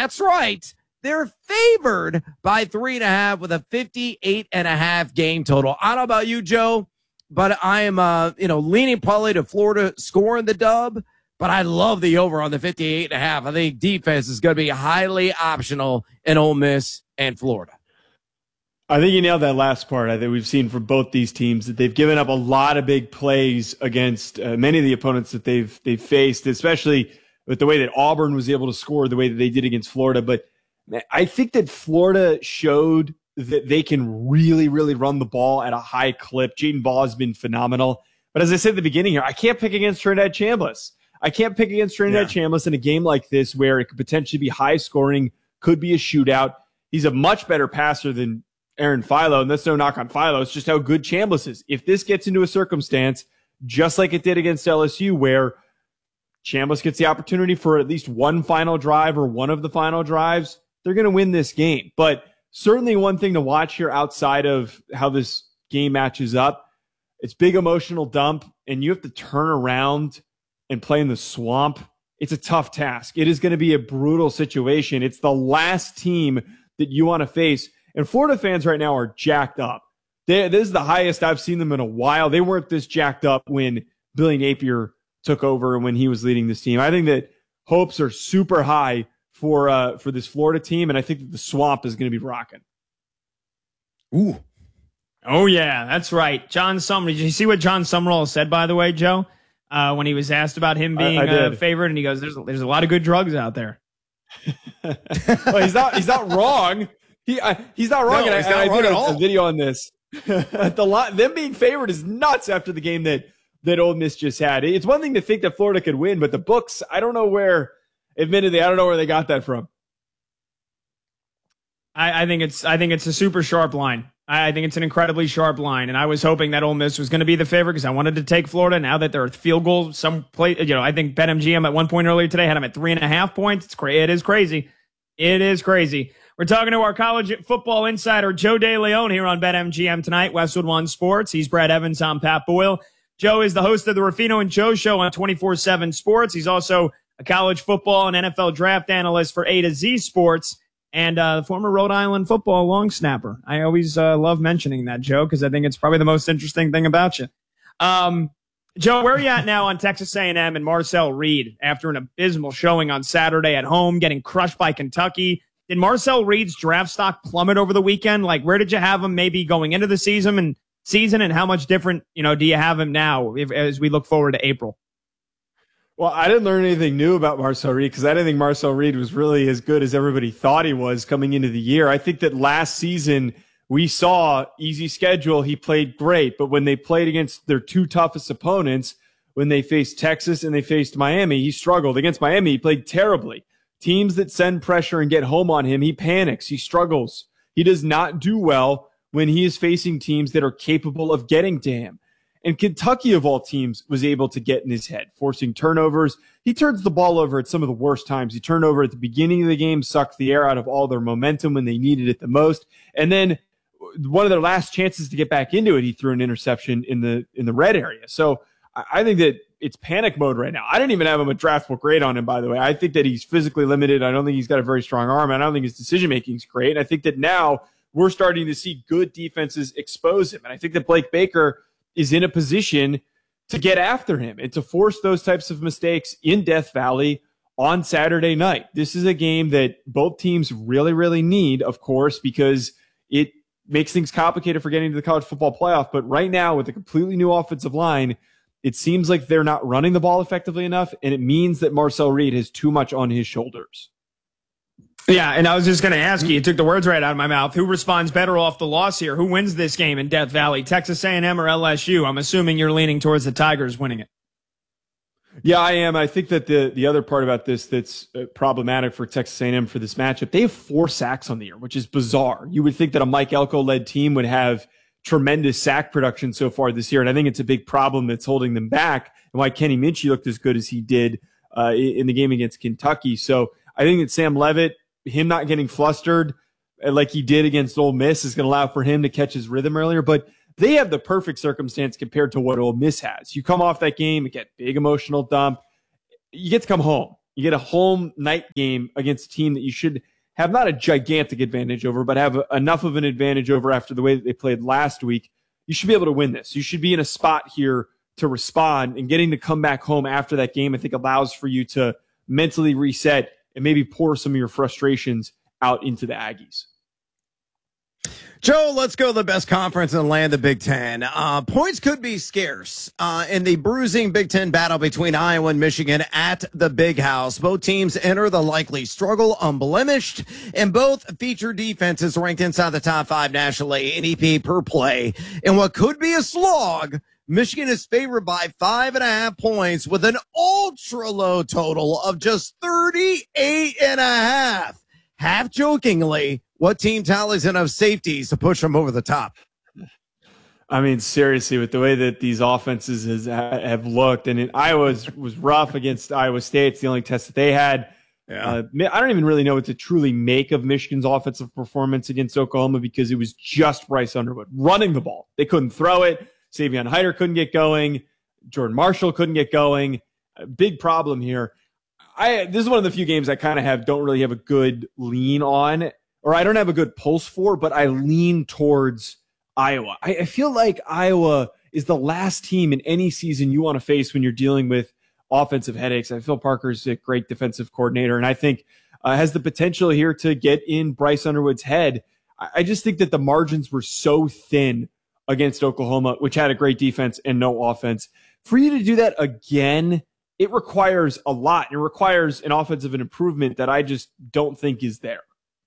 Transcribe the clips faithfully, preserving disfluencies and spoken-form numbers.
That's right. They're favored by three and a half with a fifty-eight and a half game total. I don't know about you, Joe, but I am, uh, you know, leaning probably to Florida scoring the dub, but I love the over on the fifty-eight and a half. I think defense is going to be highly optional in Ole Miss and Florida. I think you nailed that last part. I think we've seen from both these teams that they've given up a lot of big plays against uh, many of the opponents that they've they've faced, especially with the way that Auburn was able to score the way that they did against Florida. But I think that Florida showed that they can really, really run the ball at a high clip. Jaden Ball has been phenomenal. But as I said at the beginning here, I can't pick against Trinidad Chambliss. I can't pick against Trinidad yeah. Chambliss in a game like this where it could potentially be high scoring, could be a shootout. He's a much better passer than Aaron Philo, and that's no knock on Philo. It's just how good Chambliss is. If this gets into a circumstance, just like it did against L S U, where Chambliss gets the opportunity for at least one final drive or one of the final drives, they're going to win this game. But certainly one thing to watch here outside of how this game matches up, it's big emotional dump, and you have to turn around and play in the swamp. It's a tough task. It is going to be a brutal situation. It's the last team that you want to face. And Florida fans right now are jacked up. They, this is the highest I've seen them in a while. They weren't this jacked up when Billy Napier took over and when he was leading this team. I think that hopes are super high for uh, for this Florida team, and I think that the swamp is going to be rocking. Ooh. Oh, yeah, that's right. John Summerall. Did you see what John Summerall said, by the way, Joe, uh, when he was asked about him being I, I a favorite? And he goes, there's, there's a lot of good drugs out there. Well, he's not he's not wrong. He I, He's not wrong. No, and he's I, not I wrong did at a, all. a video on this. the lot, them being favored is nuts after the game that, that Ole Miss just had. It's one thing to think that Florida could win, but the books, I don't know where, admittedly, I don't know where they got that from. I, I think it's I think it's a super sharp line. I, I think it's an incredibly sharp line, and I was hoping that Ole Miss was going to be the favorite because I wanted to take Florida. Now that they're field goal, some play, you know, I think BetMGM at one point earlier today had them at three and a half points. It's cra- it is crazy. It is crazy. We're talking to our college football insider Joe DeLeon here on BetMGM tonight. Westwood One Sports. He's Brad Evans. I'm Pat Boyle. Joe is the host of the Ruffino and Joe Show on twenty-four seven Sports. He's also a college football and N F L draft analyst for A to Z Sports, and uh, the former Rhode Island football long snapper. I always uh, love mentioning that, Joe, because I think it's probably the most interesting thing about you. Um, Joe, where are you at now on Texas A and M and Marcel Reed after an abysmal showing on Saturday at home, getting crushed by Kentucky? Did Marcel Reed's draft stock plummet over the weekend? Like, where did you have him maybe going into the season and season, and how much different, you know, do you have him now if, as we look forward to April? Well, I didn't learn anything new about Marcel Reed because I didn't think Marcel Reed was really as good as everybody thought he was coming into the year. I think that last season we saw easy schedule. He played great, but when they played against their two toughest opponents, when they faced Texas and they faced Miami, he struggled. Against Miami, he played terribly. Teams that send pressure and get home on him, he panics. He struggles. He does not do well when he is facing teams that are capable of getting to him. And Kentucky, of all teams, was able to get in his head, forcing turnovers. He turns the ball over at some of the worst times. He turned over at the beginning of the game, sucked the air out of all their momentum when they needed it the most. And then one of their last chances to get back into it, he threw an interception in the in the red area. So I think that it's panic mode right now. I didn't even have him a draftable grade on him, by the way. I think that he's physically limited. I don't think he's got a very strong arm. I don't think his decision-making is great. And I think that now we're starting to see good defenses expose him. And I think that Blake Baker is in a position to get after him and to force those types of mistakes in Death Valley on Saturday night. This is a game that both teams really, really need, of course, because it makes things complicated for getting to the college football playoff. But right now, with a completely new offensive line, it seems like they're not running the ball effectively enough, and it means that Marcel Reed has too much on his shoulders. Yeah, and I was just going to ask you, you took the words right out of my mouth. Who responds better off the loss here? Who wins this game in Death Valley, Texas A and M or L S U? I'm assuming you're leaning towards the Tigers winning it. Yeah, I am. I think that the, the other part about this that's problematic for Texas A and M for this matchup, they have four sacks on the year, which is bizarre. You would think that a Mike Elko-led team would have tremendous sack production so far this year, and I think it's a big problem that's holding them back and why Kenny Minchie looked as good as he did uh, in the game against Kentucky. So I think that Sam Leavitt, him not getting flustered like he did against Ole Miss, is going to allow for him to catch his rhythm earlier. But they have the perfect circumstance compared to what Ole Miss has. You come off that game, you get big emotional dump, you get to come home. You get a home night game against a team that you should have not a gigantic advantage over, but have enough of an advantage over after the way that they played last week. You should be able to win this. You should be in a spot here to respond, and getting to come back home after that game, I think, allows for you to mentally reset and maybe pour some of your frustrations out into the Aggies. Joe, let's go to the best conference in the land, the Big Ten. Uh, points could be scarce uh, in the bruising Big Ten battle between Iowa and Michigan at the Big House. Both teams enter the likely struggle unblemished, and both feature defenses ranked inside the top five nationally in E P A per play. In what could be a slog, Michigan is favored by five and a half points with an ultra low total of just thirty-eight and a half. Half jokingly, what team tallies enough safeties to push them over the top? I mean, seriously, with the way that these offenses has, have looked, and it, Iowa was, was rough against Iowa State. It's the only test that they had. Yeah. Uh, I don't even really know what to truly make of Michigan's offensive performance against Oklahoma, because it was just Bryce Underwood running the ball. They couldn't throw it. Savion Hyder couldn't get going. Jordan Marshall couldn't get going. A big problem here. I this is one of the few games I kind of have don't really have a good lean on, or I don't have a good pulse for, but I lean towards Iowa. I, I feel like Iowa is the last team in any season you want to face when you're dealing with offensive headaches. I feel Parker's a great defensive coordinator, and I think uh, has the potential here to get in Bryce Underwood's head. I, I just think that the margins were so thin against Oklahoma, which had a great defense and no offense. For you to do that again, it requires a lot. It requires an offensive improvement that I just don't think is there.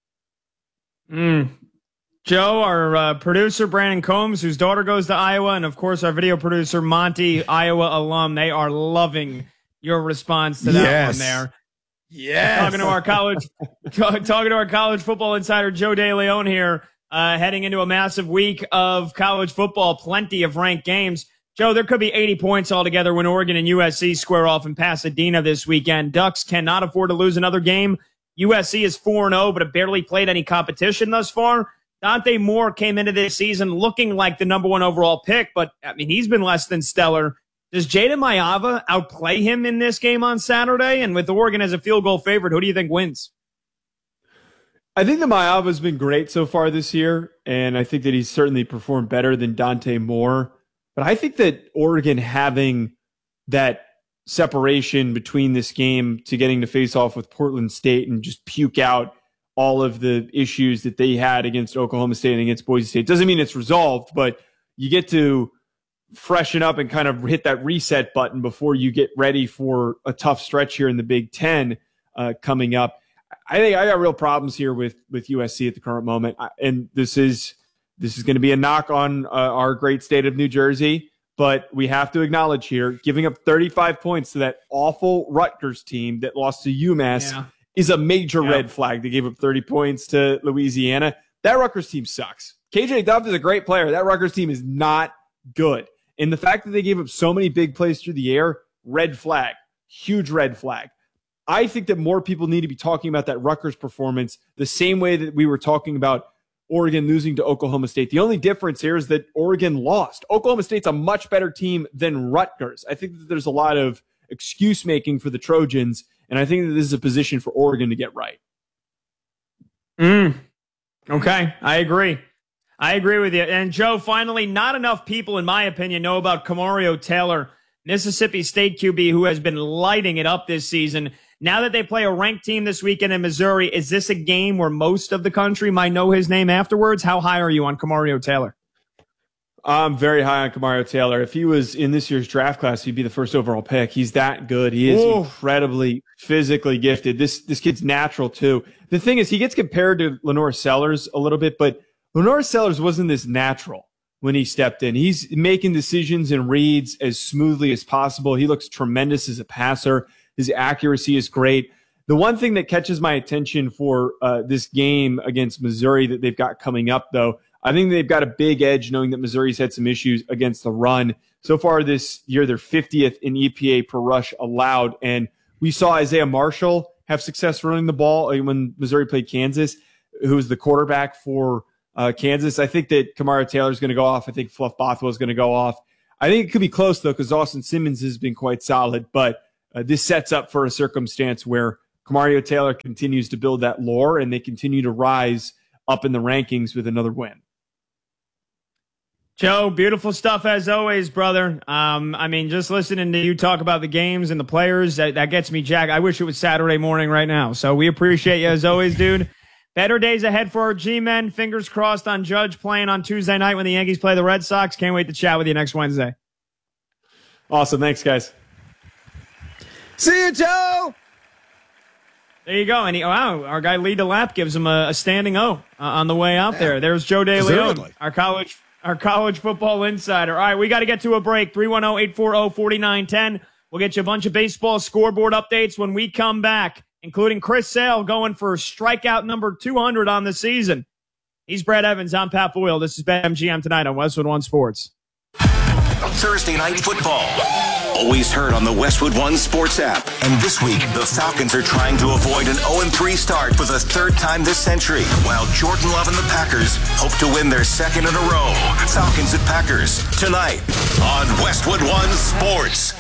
Mm. Joe, our uh, producer, Brandon Combs, whose daughter goes to Iowa, and of course our video producer, Monty, Iowa alum, they are loving your response to that yes. one there. Yes. Talking to our college, talking to our college football insider, Joe DeLeon here, uh, heading into a massive week of college football, plenty of ranked games. Joe, there could be eighty points altogether when Oregon and U S C square off in Pasadena this weekend. Ducks cannot afford to lose another game. U S C is four and oh, but have barely played any competition thus far. Dante Moore came into this season looking like the number one overall pick, but, I mean, he's been less than stellar. Does Jaden Mayava outplay him in this game on Saturday? And with Oregon as a field goal favorite, who do you think wins? I think that Mayava's been great so far this year, and I think that he's certainly performed better than Dante Moore. But I think that Oregon having that separation between this game to getting to face off with Portland State and just puke out all of the issues that they had against Oklahoma State and against Boise State doesn't mean it's resolved, but you get to freshen up and kind of hit that reset button before you get ready for a tough stretch here in the Big Ten uh, coming up. I think I got real problems here with, with U S C at the current moment. And this is, This is going to be a knock on uh, our great state of New Jersey, but we have to acknowledge here, giving up thirty-five points to that awful Rutgers team that lost to UMass yeah. is a major yeah. red flag. They gave up thirty points to Louisiana. That Rutgers team sucks. K J Dove is a great player. That Rutgers team is not good. And the fact that they gave up so many big plays through the air, red flag, huge red flag. I think that more people need to be talking about that Rutgers performance the same way that we were talking about Oregon losing to Oklahoma State. The only difference here is that Oregon lost. Oklahoma State's a much better team than Rutgers. I think that there's a lot of excuse making for the Trojans, and I think that this is a position for Oregon to get right. Mm. Okay, I agree. I agree with you. And Joe, finally, not enough people, in my opinion, know about Kamario Taylor, Mississippi State Q B, who has been lighting it up this season. Now that they play a ranked team this weekend in Missouri, is this a game where most of the country might know his name afterwards? How high are you on Kamario Taylor? I'm very high on Kamario Taylor. If he was in this year's draft class, he'd be the first overall pick. He's that good. He is Ooh. incredibly physically gifted. This this kid's natural, too. The thing is, he gets compared to Lenore Sellers a little bit, but Lenore Sellers wasn't this natural when he stepped in. He's making decisions and reads as smoothly as possible. He looks tremendous as a passer. His accuracy is great. The one thing that catches my attention for uh, this game against Missouri that they've got coming up, though, I think they've got a big edge knowing that Missouri's had some issues against the run. So far this year, they're fiftieth in E P A per rush allowed. And we saw Isaiah Marshall have success running the ball when Missouri played Kansas, who was the quarterback for uh, Kansas. I think that Kamario Taylor's going to go off. I think Fluff Bothwell is going to go off. I think it could be close, though, because Austin Simmons has been quite solid. But uh, this sets up for a circumstance where Kamario Taylor continues to build that lore and they continue to rise up in the rankings with another win. Joe, beautiful stuff as always, brother. Um, I mean, just listening to you talk about the games and the players, that, that gets me jacked. I wish it was Saturday morning right now. So we appreciate you as always, dude. Better days ahead for our G-men. Fingers crossed on Judge playing on Tuesday night when the Yankees play the Red Sox. Can't wait to chat with you next Wednesday. Awesome. Thanks, guys. See you, Joe. There you go. And he, wow, our guy Lee DeLapp gives him a, a standing O uh, on the way out there. There's Joe DeLeon, our college our college football insider. All right, we got to get to a break. three one zero, eight four zero, four nine one zero. We'll get you a bunch of baseball scoreboard updates when we come back, including Chris Sale going for strikeout number two hundred on the season. He's Brad Evans. I'm Pat Boyle. This is BetMGM tonight on Westwood One Sports. Thursday Night Football. Always heard on the Westwood One Sports app. And this week, the Falcons are trying to avoid an oh and three start for the third time this century, while Jordan Love and the Packers hope to win their second in a row. Falcons at Packers, tonight on Westwood One Sports.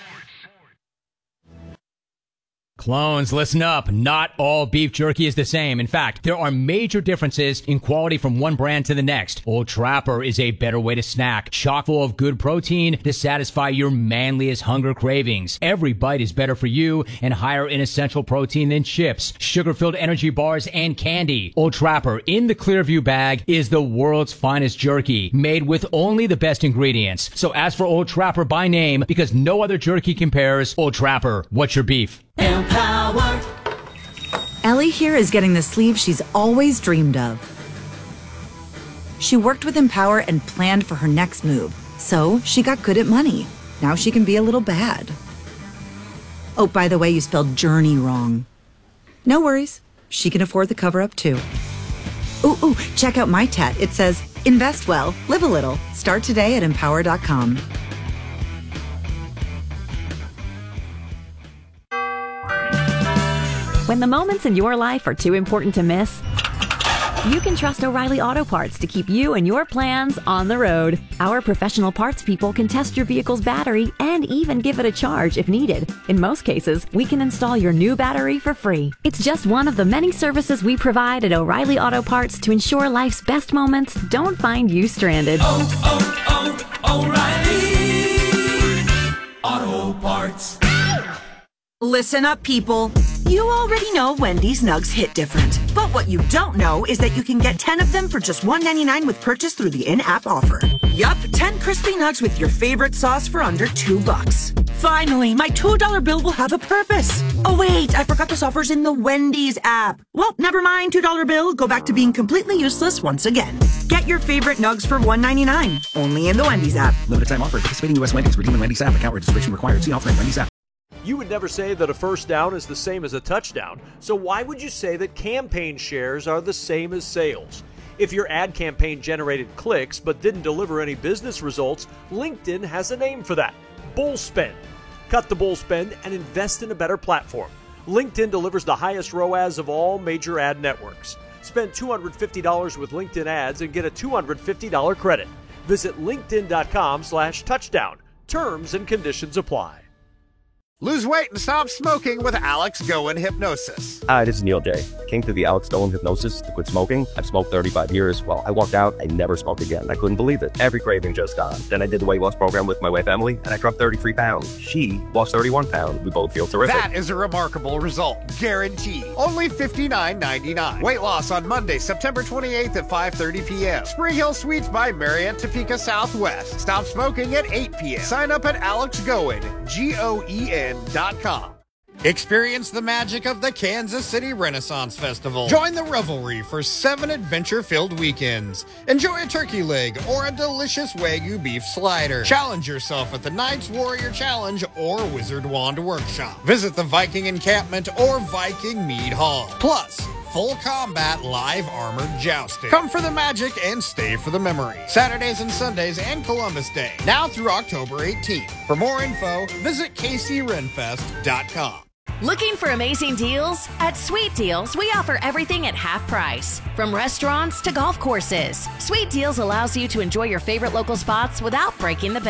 Clones, listen up. Not all beef jerky is the same. In fact, there are major differences in quality from one brand to the next. Old Trapper is a better way to snack, chock full of good protein to satisfy your manliest hunger cravings. Every bite is better for you and higher in essential protein than chips, sugar-filled energy bars, and candy. Old Trapper in the Clearview bag is the world's finest jerky, made with only the best ingredients. So ask for Old Trapper by name because no other jerky compares. Old Trapper, what's your beef? Empower. Ellie here is getting the sleeve she's always dreamed of. She worked with Empower and planned for her next move, so she got good at money. Now she can be a little bad. Oh, by the way, you spelled journey wrong. No worries. She can afford the cover-up too. Ooh, ooh, check out my tat. It says, invest well, live a little. Start today at empower dot com. When the moments in your life are too important to miss, you can trust O'Reilly Auto Parts to keep you and your plans on the road. Our professional parts people can test your vehicle's battery and even give it a charge if needed. In most cases, we can install your new battery for free. It's just one of the many services we provide at O'Reilly Auto Parts to ensure life's best moments don't find you stranded. Oh, oh, oh, O'Reilly Auto Parts. Listen up, people. You already know Wendy's Nugs hit different. But what you don't know is that you can get ten of them for just one ninety-nine with purchase through the in-app offer. Yup, ten crispy nugs with your favorite sauce for under two bucks. Finally, my two dollar bill will have a purpose. Oh wait, I forgot this offer's in the Wendy's app. Well, never mind, two dollar bill. Go back to being completely useless once again. Get your favorite nugs for one ninety-nine. Only in the Wendy's app. Limited time offer. Participating U S Wendy's. Redeem in Wendy's app. Account registration required. See offer in Wendy's app. You would never say that a first down is the same as a touchdown, so why would you say that campaign shares are the same as sales? If your ad campaign generated clicks but didn't deliver any business results, LinkedIn has a name for that: bull spend. Cut the bull spend and invest in a better platform. LinkedIn delivers the highest R O A S of all major ad networks. Spend two hundred fifty dollars with LinkedIn ads and get a two hundred fifty dollars credit. Visit linkedin.com slash touchdown. Terms and conditions apply. Lose weight and stop smoking with Alex Goen Hypnosis. Hi, this is Neil J. Came through the Alex Goen Hypnosis to quit smoking. I've smoked thirty-five years. Well, I walked out, I never smoked again. I couldn't believe it. Every craving just gone. Then I did the weight loss program with my wife, Emily, and I dropped thirty-three pounds. She lost thirty-one pounds. We both feel terrific. That is a remarkable result. Guaranteed. Only fifty-nine ninety-nine. Weight loss on Monday, September twenty-eighth at five thirty p.m. Spring Hill Suites by Marriott Topeka Southwest. Stop smoking at eight p.m. Sign up at Alex Goen, G O E N dot com. Experience the magic of the Kansas City Renaissance Festival. Join the revelry for seven adventure-filled weekends. Enjoy a turkey leg or a delicious Wagyu beef slider. Challenge yourself at the Knights Warrior Challenge or Wizard Wand Workshop. Visit the Viking Encampment or Viking Mead Hall. Plus, full combat live armored jousting. Come for the magic and stay for the memory. Saturdays and Sundays and Columbus Day. Now through October eighteenth. For more info, visit K C renfest dot com. Looking for amazing deals? At Sweet Deals, we offer everything at half price. From restaurants to golf courses, Sweet Deals allows you to enjoy your favorite local spots without breaking the bank.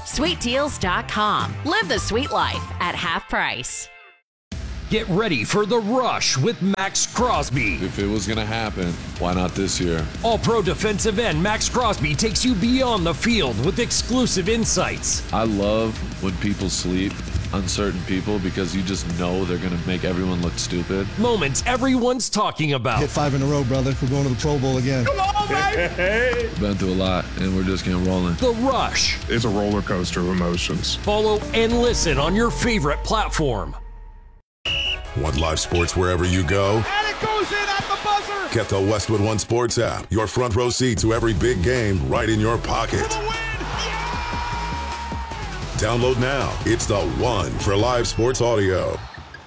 sweet deals dot com. Live the sweet life at half price. Get ready for The Rush with Max Crosby. If it was going to happen, why not this year? All-pro defensive end Max Crosby takes you beyond the field with exclusive insights. I love when people sleep on certain people because you just know they're going to make everyone look stupid. Moments everyone's talking about. Hit five in a row, brother. We're going to the Pro Bowl again. Come on, man! Been through a lot, and we're just getting rolling. The Rush. It's a roller coaster of emotions. Follow and listen on your favorite platform. Want live sports wherever you go? And it goes in at the buzzer! Get the Westwood One Sports app. Your front row seat to every big game right in your pocket. For the win! Yeah! Download now. It's the one for live sports audio.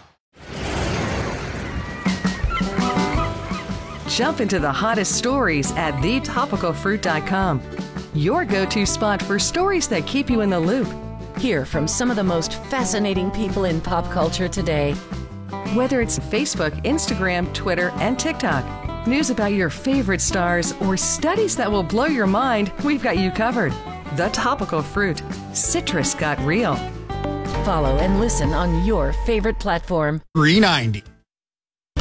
Jump into the hottest stories at the topical fruit dot com. Your go-to spot for stories that keep you in the loop. Hear from some of the most fascinating people in pop culture today. Whether it's Facebook, Instagram, Twitter, and TikTok, news about your favorite stars, or studies that will blow your mind, we've got you covered. The Topical Fruit. Citrus got real. Follow and listen on your favorite platform. three ninety.